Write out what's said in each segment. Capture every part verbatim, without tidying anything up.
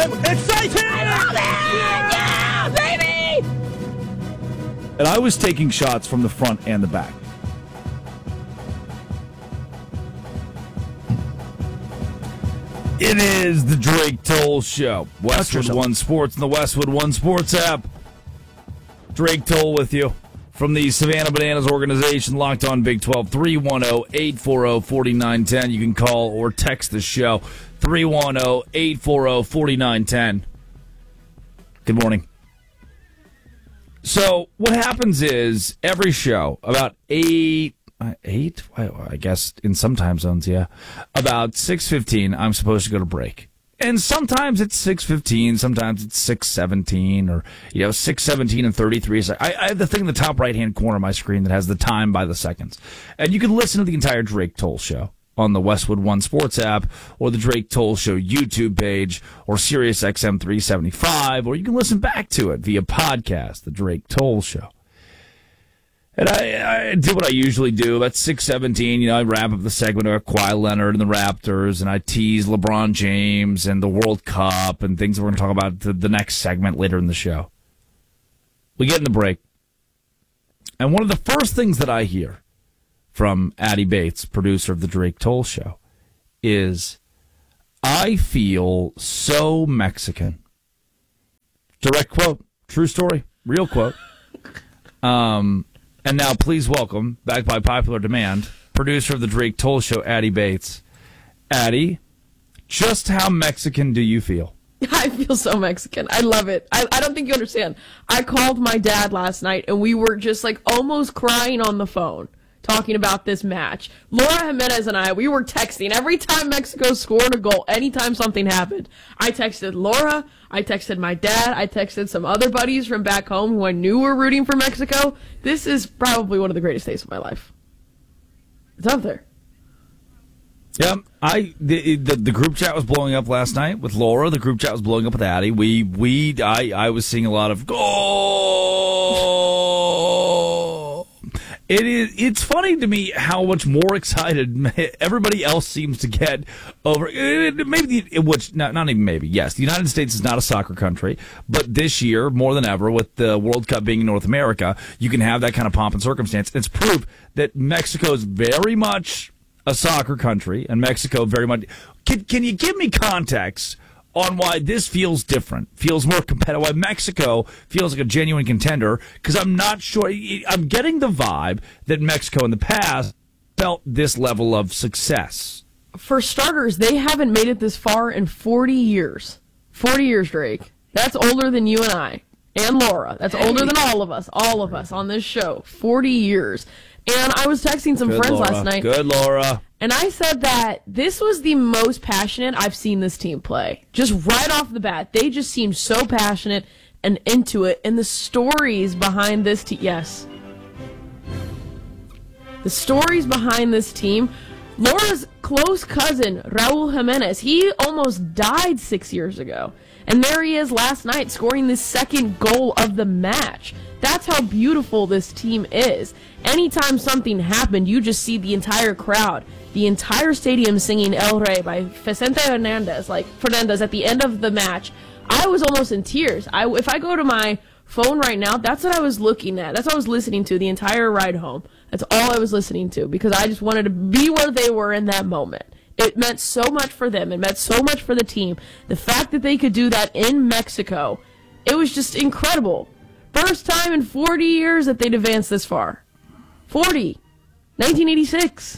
Exciting! I love it! Yeah, baby! And I was taking shots from the front and the back. It is the Drake Toll Show. Westwood One Sports and the Westwood One Sports app. Drake Toll with you from the Savannah Bananas organization, Locked On Big twelve, three one zero, eight four zero, four nine one zero. You can call or text the show, three one zero, eight four zero, four nine one zero. Good morning. So what happens is every show, about eight, eight, I guess in some time zones, yeah, about six fifteen, I'm supposed to go to break. And sometimes it's six fifteen, sometimes it's six seventeen, or, you know, six seventeen and thirty-three. I, I have the thing in the top right-hand corner of my screen that has the time by the seconds. And you can listen to the entire Drake Toll Show on the Westwood One Sports app, or the Drake Toll Show YouTube page, or Sirius X M three seventy-five, or you can listen back to it via podcast, the Drake Toll Show. And I, I do what I usually do. About six seventeen, you know, I wrap up the segment of Kawhi Leonard and the Raptors, and I tease LeBron James and the World Cup and things we're going to talk about the, the next segment later in the show. We get in the break. And one of the first things that I hear from Addie Bates, producer of the Drake Toll Show, is, I feel so Mexican. Direct quote. True story. Real quote. Um... And now, please welcome, back by popular demand, producer of the Drake Toll Show, Addie Bates. Addie, just how Mexican do you feel? I feel so Mexican. I love it. I, I don't think you understand. I called my dad last night, and we were just like almost crying on the phone, talking about this match. Laura Jimenez and I, we were texting. Every time Mexico scored a goal, anytime something happened, I texted Laura, I texted my dad, I texted some other buddies from back home who I knew were rooting for Mexico. This is probably one of the greatest days of my life. It's up there. Yeah, I the, the the group chat was blowing up last night with Laura. The group chat was blowing up with Addie. We we I I was seeing a lot of goal. It is. It's funny to me how much more excited everybody else seems to get over. Maybe, which not, not even maybe. Yes, the United States is not a soccer country, but this year more than ever, with the World Cup being in North America, you can have that kind of pomp and circumstance. It's proof that Mexico is very much a soccer country, and Mexico very much. Can, can you give me context on why this feels different, feels more competitive, why Mexico feels like a genuine contender? Because I'm not sure. I'm getting the vibe that Mexico in the past felt this level of success. For starters, they haven't made it this far in forty years. forty years, Drake. That's older than you and I. And Laura. That's hey. older than all of us. All of us on this show. forty years. And I was texting some Good friends Laura. last night. Good, Laura. And I said that this was the most passionate I've seen this team play. Just right off the bat. They just seemed so passionate and into it. And the stories behind this team. Yes. The stories behind this team. Laura's close cousin, Raul Jimenez, he almost died six years ago. And there he is last night scoring the second goal of the match. That's how beautiful this team is. Anytime something happened, you just see the entire crowd, the entire stadium singing El Rey by Vicente Hernandez, like Fernandez at the end of the match. I was almost in tears. I, if I go to my phone right now, that's what I was looking at. That's what I was listening to the entire ride home. That's all I was listening to because I just wanted to be where they were in that moment. It meant so much for them. It meant so much for the team. The fact that they could do that in Mexico, it was just incredible. First time in forty years that they'd advanced this far. forty. nineteen eighty-six.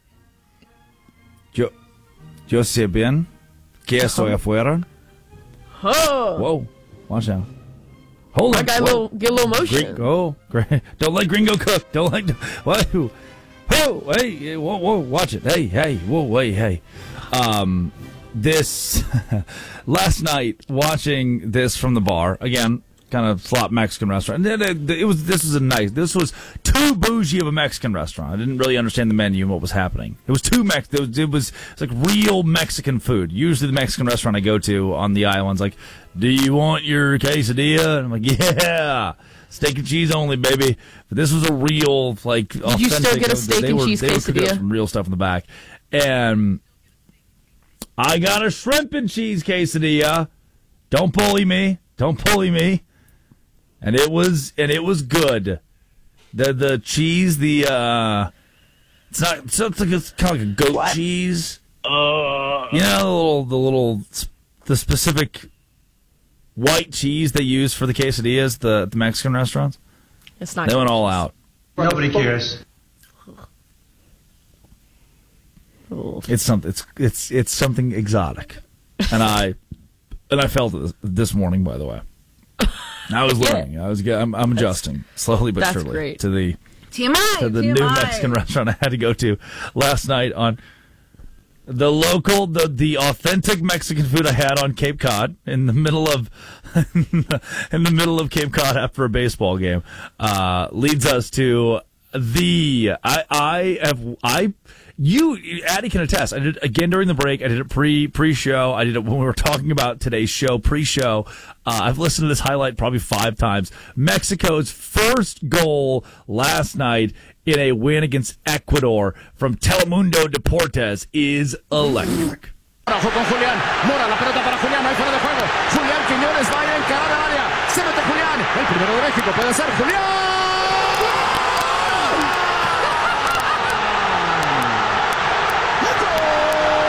Yo, yo sé bien que estoy afuera. Oh. Whoa. Watch out. Hold on. I got a little, get a little motion. Gringo. Don't let Gringo cook. Don't let... Whoa. Whoa. Hey. Whoa, whoa. Watch it. Hey, hey. Whoa, hey, hey. Um, this... last night, watching this from the bar, again... kind of slop Mexican restaurant. It was this was a nice. This was too bougie of a Mexican restaurant. I didn't really understand the menu and what was happening. It was too Mex. It was, it was it's like real Mexican food. Usually the Mexican restaurant I go to on the islands, like, do you want your quesadilla? And I'm like, yeah, steak and cheese only, baby. But this was a real like. Did authentic, you still get a steak and were, cheese they quesadilla? Were some real stuff in the back, and I got a shrimp and cheese quesadilla. Don't bully me. Don't bully me. And it was and it was good. The the cheese, the uh, it's not it's, not like it's kind of like a goat what? cheese. Uh, you know the little the little the specific white cheese they use for the quesadillas, the the Mexican restaurants. It's not. They went all out. Nobody cares. It's something. It's it's it's something exotic, and I and I felt it this morning. By the way, I was learning. I was. I'm, I'm adjusting slowly but that's surely great. to the T M I, to the T M I. new Mexican restaurant I had to go to last night on the local, the the authentic Mexican food I had on Cape Cod in the middle of in the middle of Cape Cod after a baseball game uh, leads us to the I I have I. You, Addie, can attest. I did it again during the break. I did it pre pre show. I did it when we were talking about today's show pre show. Uh, I've listened to this highlight probably five times. Mexico's first goal last night in a win against Ecuador from Telemundo Deportes is electric. Con Julián, Mora, la pelota para Julián, ahí fuera de juego. Julián Quiñones va a encarar al área. Se mete Julián, el primero de México puede ser Julián.